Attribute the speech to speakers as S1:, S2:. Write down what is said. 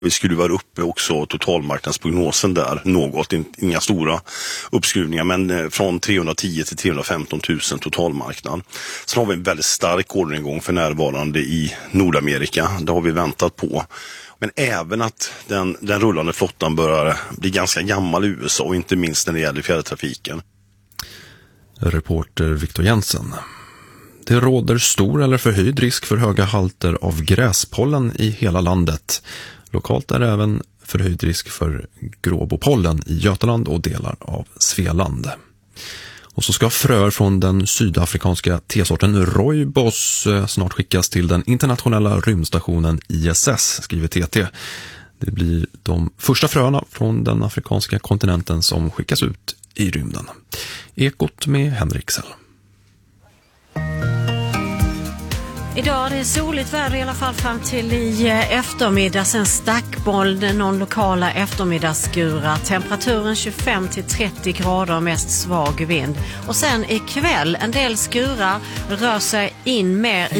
S1: Vi skruvar upp också totalmarknadsprognosen där något, inga stora uppskruvningar, men från 310 till 315 000 totalmarknad. Sen har vi en väldigt stark orderingång för närvarande i Nordamerika, det har vi väntat på. Men även att den rullande flottan börjar bli ganska gammal i USA och inte minst när det gäller fjärrtrafiken.
S2: Reporter Victor Jensen. Det råder stor eller förhöjd risk för höga halter av gräspollen i hela landet. Lokalt är det även förhöjd risk för gråbopollen i Götaland och delar av Svealand. Och så ska fröer från den sydafrikanska tesorten Rooibos snart skickas till den internationella rymdstationen ISS, skriver TT. Det blir de första fröna från den afrikanska kontinenten som skickas ut i rymden. Ekot med Henrik Sell.
S3: Idag är det soligt väder i alla fall fram till i eftermiddag. Sen stackboll, någon lokala eftermiddagsskurar. Temperaturen 25-30 grader, mest svag vind. Och sen ikväll en del skurar rör sig in mer